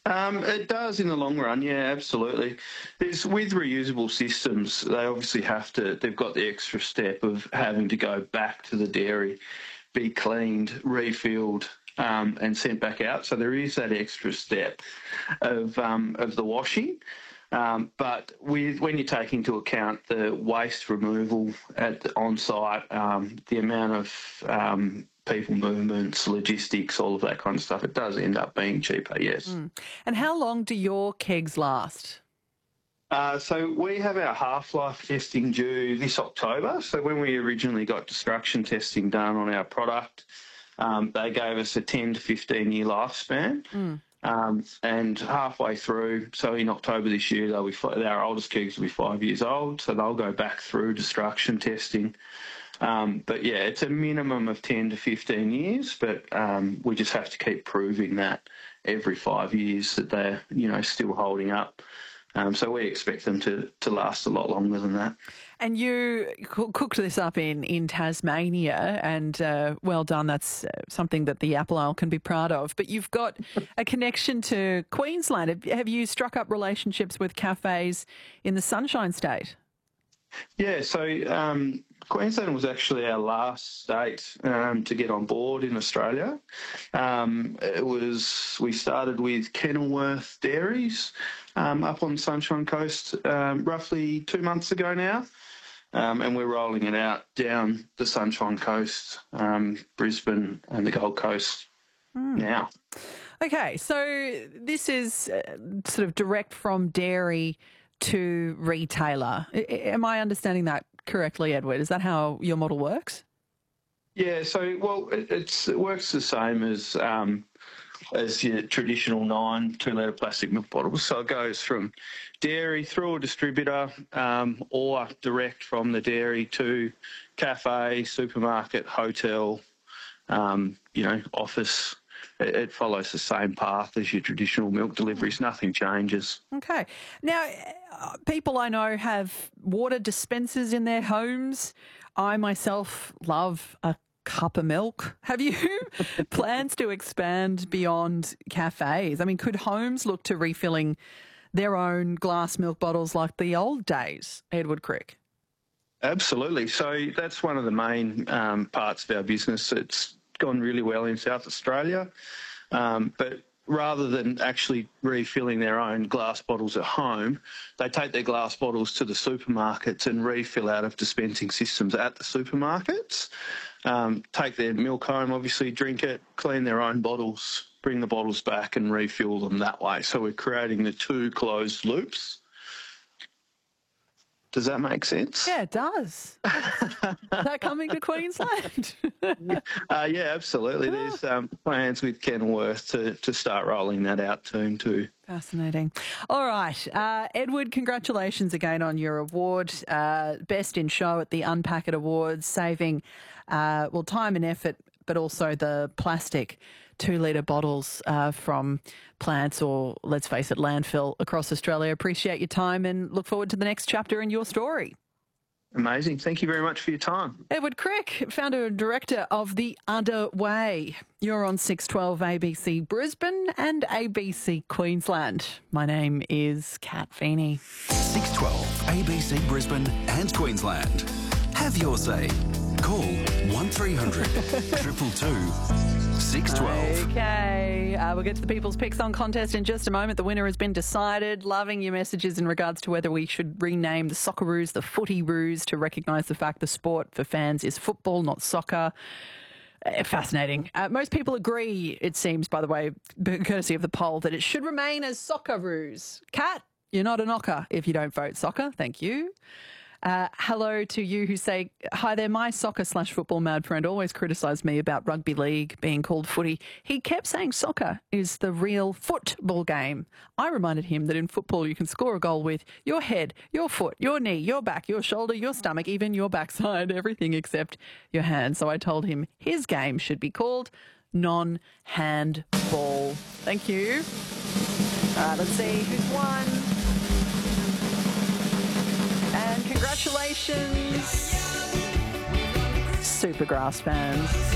It does in the long run, yeah, absolutely. There's, with reusable systems, they obviously they've got the extra step of having to go back to the dairy, be cleaned, refilled, and sent back out. So there is that extra step of the washing. When you take into account the waste removal on site, the amount of people movements, logistics, all of that kind of stuff, it does end up being cheaper, yes. And how long do your kegs last? So we have our half-life testing due this October. So when we originally got destruction testing done on our product, they gave us a 10 to 15-year lifespan. And halfway through, so in October this year, our oldest kegs will be 5 years old, so they'll go back through destruction testing. But yeah, it's a minimum of 10 to 15 years, but we just have to keep proving that every 5 years that they're, still holding up. So we expect them to last a lot longer than that. And you cooked this up in Tasmania, and well done. That's something that the Apple Isle can be proud of. But you've got a connection to Queensland. Have you struck up relationships with cafes in the Sunshine State? Yeah, so Queensland was actually our last state to get on board in Australia. We started with Kenilworth Dairies up on the Sunshine Coast roughly 2 months ago now. And we're rolling it out down the Sunshine Coast, Brisbane and the Gold Coast now. Okay, so this is sort of direct from dairy to retailer. Am I understanding that correctly, Edward? Is that how your model works? Yeah, so, it works the same as your traditional 9 2-litre plastic milk bottles. So it goes from dairy through a distributor or direct from the dairy to cafe, supermarket, hotel, office. It follows the same path as your traditional milk deliveries. Nothing changes. Okay. Now, people I know have water dispensers in their homes. I myself love a cup of milk. Have you plans to expand beyond cafes? I mean, could homes look to refilling their own glass milk bottles like the old days, Edward Crick? Absolutely. So that's one of the main parts of our business. It's gone really well in South Australia, but rather than actually refilling their own glass bottles at home, they take their glass bottles to the supermarkets and refill out of dispensing systems at the supermarkets. Take their milk home, obviously drink it, clean their own bottles, bring the bottles back and refill them that way. So we're creating the two closed loops. Does that make sense? Yeah, it does. Is that coming to Queensland? Yeah, absolutely. There's plans with Kenilworth to start rolling that out soon too. Fascinating. All right. Edward, congratulations again on your award. Best in Show at the Unpack It Awards, saving time and effort, but also the plastic 2-litre bottles from plants or, let's face it, landfill across Australia. Appreciate your time and look forward to the next chapter in your story. Amazing. Thank you very much for your time. Edward Crick, founder and director of The Udder Way. You're on 612 ABC Brisbane and ABC Queensland. My name is Kat Feeney. 612 ABC Brisbane and Queensland. Have your say. Call 1300 222 612. Okay, we'll get to the People's Pick Song contest in just a moment. The winner has been decided. Loving your messages in regards to whether we should rename the Socceroos the Footyroos to recognise the fact the sport for fans is football, not soccer. Fascinating. Most people agree, it seems, by the way, courtesy of the poll, that it should remain as Socceroos. Kat, you're not a knocker if you don't vote soccer. Thank you. Hello to you who say, hi there, my soccer/football mad friend always criticised me about rugby league being called footy. He kept saying soccer is the real football game. I reminded him that in football you can score a goal with your head, your foot, your knee, your back, your shoulder, your stomach, even your backside, everything except your hand. So I told him his game should be called non-handball. Thank you. All right, let's see who's won. And congratulations, Supergrass fans.